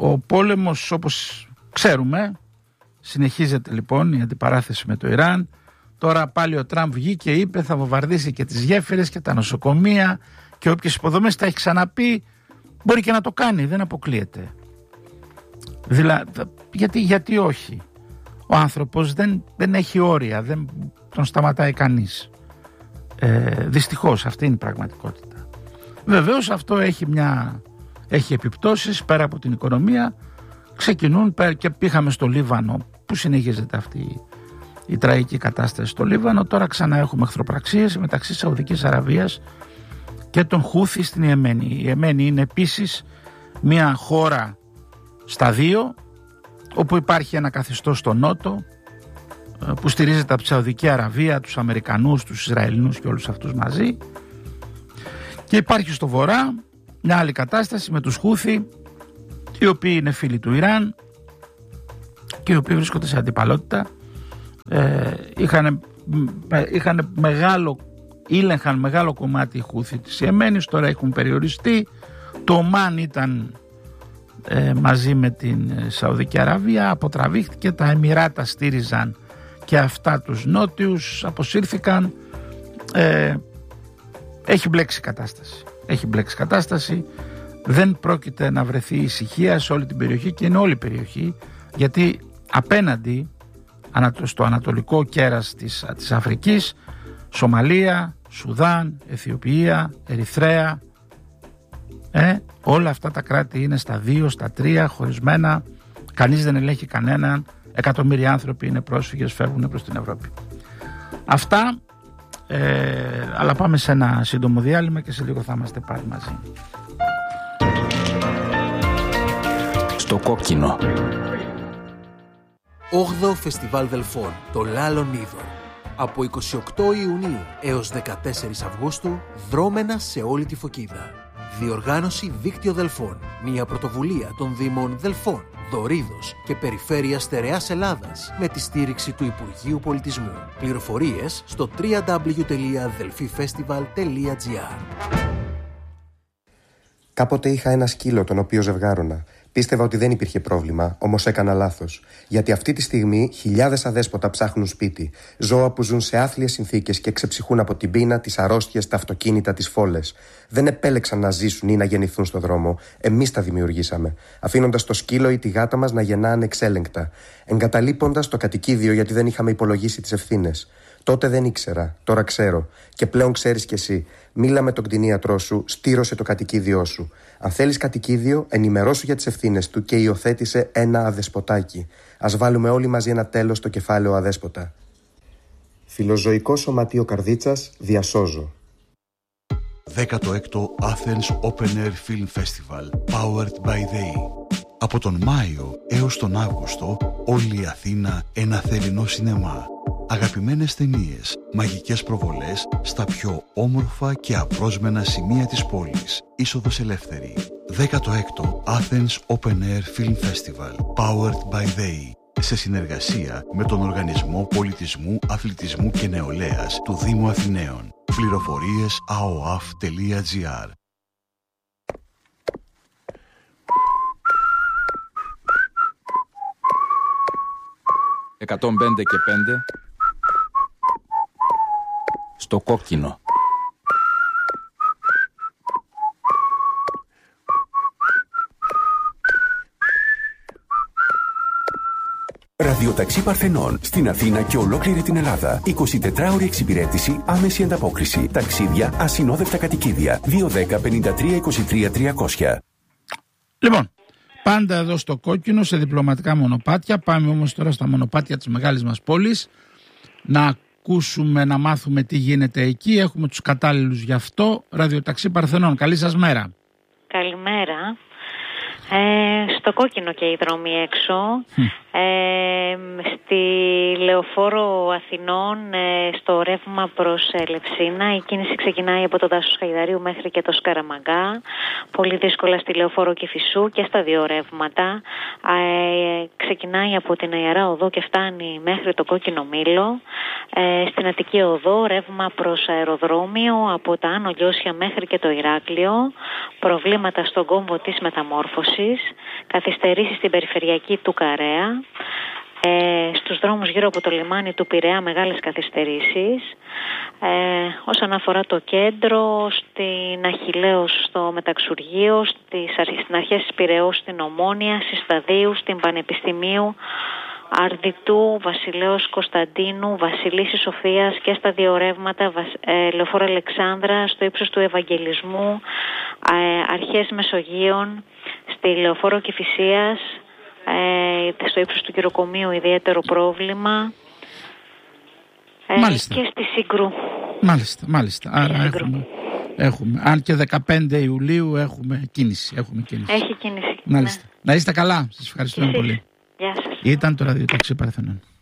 Ο πόλεμος, όπως ξέρουμε, συνεχίζεται λοιπόν η αντιπαράθεση με το Ιράν. Τώρα πάλι ο Τραμπ βγήκε και είπε θα βομβαρδίσει και τις γέφυρες και τα νοσοκομεία και όποιες υποδομές, τα έχει ξαναπεί, μπορεί και να το κάνει, δεν αποκλείεται. Δηλαδή, γιατί όχι. Ο άνθρωπος δεν έχει όρια, δεν τον σταματάει κανείς. Δυστυχώς αυτή είναι η πραγματικότητα. Βεβαίως αυτό έχει επιπτώσεις πέρα από την οικονομία. Ξεκινούν και πήγαμε στο Λίβανο που συνεχίζεται αυτή η τραγική κατάσταση στο Λίβανο. Τώρα ξανά έχουμε εχθροπραξίες μεταξύ Σαουδικής Αραβίας και των Χούθι στην Ιεμένη. Η Ιεμένη είναι επίσης μια χώρα στα δύο, όπου υπάρχει ένα καθεστώς στο νότο που στηρίζεται από τη Σαουδική Αραβία, τους Αμερικανούς, τους Ισραηλινούς και όλους αυτούς μαζί, και υπάρχει στο βορρά μια άλλη κατάσταση με τους Χούθι, οι οποίοι είναι φίλοι του Ιράν και οι οποίοι βρίσκονται σε αντιπαλότητα. Ήλεγχαν μεγάλο κομμάτι οι Χούθι της Ιεμένης, τώρα έχουν περιοριστεί. Το Ομάν ήταν μαζί με την Σαουδική Αραβία, αποτραβήχτηκε, τα Εμιράτα στήριζαν και αυτά τους νότιους, αποσύρθηκαν. Έχει μπλέξει κατάσταση. Δεν πρόκειται να βρεθεί ησυχία σε όλη την περιοχή, και είναι όλη η περιοχή, γιατί απέναντι στο ανατολικό κέρας της Αφρικής, Σομαλία, Σουδάν, Αιθιοπία, Ερυθρέα, όλα αυτά τα κράτη είναι στα 2, στα 3 χωρισμένα, κανείς δεν ελέγχει κανέναν, εκατομμύρια άνθρωποι είναι πρόσφυγες, φεύγουν προς την Ευρώπη. Αυτά, αλλά πάμε σε ένα σύντομο διάλειμμα και σε λίγο θα είμαστε πάλι μαζί. Στο κόκκινο. 8ο Φεστιβάλ Δελφών, το Λάλον Είδωρ. Από 28 Ιουνίου έως 14 Αυγούστου, δρόμενα σε όλη τη Φωκίδα. Διοργάνωση Δίκτυο Δελφών, μια πρωτοβουλία των Δήμων Δελφών, Δωρίδος και Περιφέρειας Στερεάς Ελλάδας, με τη στήριξη του Υπουργείου Πολιτισμού. Πληροφορίες στο www.delfifestival.gr. Κάποτε είχα ένα σκύλο τον οποίο ζευγάρωνα. Πίστευα ότι δεν υπήρχε πρόβλημα, όμως έκανα λάθος. Γιατί αυτή τη στιγμή χιλιάδες αδέσποτα ψάχνουν σπίτι. Ζώα που ζουν σε άθλιες συνθήκες και ξεψυχούν από την πείνα, τις αρρώστιες, τα αυτοκίνητα, τις φόλες. Δεν επέλεξαν να ζήσουν ή να γεννηθούν στο δρόμο. Εμείς τα δημιουργήσαμε. Αφήνοντας το σκύλο ή τη γάτα μας να γεννά ανεξέλεγκτα. Εγκαταλείποντας το κατοικίδιο γιατί δεν είχαμε υπολογίσει τις ευθύνες. Τότε δεν ήξερα, τώρα ξέρω. Και πλέον ξέρεις κι εσύ. Μίλα με τον κτηνίατρό σου, στήρωσε το κατοικίδιό σου. Αν θέλεις κατοικίδιο, ενημερώσου για τις ευθύνες του και υιοθέτησε ένα αδεσποτάκι. Ας βάλουμε όλοι μαζί ένα τέλος στο κεφάλαιο αδέσποτα. Φιλοζωικό Σωματείο Καρδίτσας, διασώζω. 16ο Athens Open Air Film Festival, powered by They. Από τον Μάιο έως τον Αύγουστο, όλη η Αθήνα ένα θερινό σινεμά. Αγαπημένες ταινίες, μαγικές προβολές στα πιο όμορφα και απρόσμενα σημεία της πόλης. Είσοδος ελεύθερη. 16ο Athens Open Air Film Festival, powered by They. Σε συνεργασία με τον Οργανισμό Πολιτισμού, Αθλητισμού και Νεολαίας του Δήμου Αθηναίων. Πληροφορίες aoaf.gr. «105 και 5» στο κόκκινο. Ραδιοταξί Παρθενών στην Αθήνα και ολόκληρη την Ελλάδα. 24ωρη εξυπηρέτηση, άμεση ανταπόκριση. Ταξίδια, ασυνόδευτα κατοικίδια. 210-53-23-300. Λοιπόν, πάντα εδώ στο κόκκινο, σε διπλωματικά μονοπάτια. Πάμε όμως τώρα στα μονοπάτια της μεγάλης μας πόλης να ακούσουμε, να μάθουμε τι γίνεται εκεί. Έχουμε τους κατάλληλους γι' αυτό. Ραδιοταξί Παρθενών, καλή σας μέρα. Καλημέρα. Στο κόκκινο και οι δρόμοι έξω. Στη Λεωφόρο Αθηνών, στο ρεύμα προς Λευσίνα, η κίνηση ξεκινάει από το Δάσος Χαϊδαρίου μέχρι και το Σκαραμαγκά. Πολύ δύσκολα στη Λεωφόρο Κηφισού και στα δύο ρεύματα. Ξεκινάει από την Ιερά Οδό και φτάνει μέχρι το Κόκκινο Μήλο. Στην Αττική Οδό, ρεύμα προς αεροδρόμιο από τα Άνω Λιώσια μέχρι και το Ηράκλειο. Προβλήματα στον κόμβο της Μεταμόρφωσης. στρώσεις, καθυστερήσεις στην περιφερειακή του Καρέα, στους δρόμους γύρω από το λιμάνι του Πειραιά μεγάλες καθυστερήσεις. Όσον αφορά το κέντρο, στην Αχιλλέως στο Μεταξουργείο, στην αρχές της Πειραιώς στην Ομόνια, στη Σταδίου, στην Πανεπιστημίου, Αρδιτού, Βασιλέως Κωνσταντίνου, Βασιλίσσης Σοφίας και στα δύο ρεύματα, Λεωφόρο Αλεξάνδρα, στο ύψος του Ευαγγελισμού, αρχές Μεσογείων, στη Λεωφόρο Κηφισίας, στο ύψος του Κυροκομείου ιδιαίτερο πρόβλημα, και στη Σύγκρου. Μάλιστα. Άρα έχουμε. Αν και 15 Ιουλίου έχουμε κίνηση. Έχει κίνηση. Μάλιστα. Ναι. Να είστε καλά. Σας ευχαριστούμε πολύ. Γεια σας. Ήταν το ραδιοταξί Παρθενών.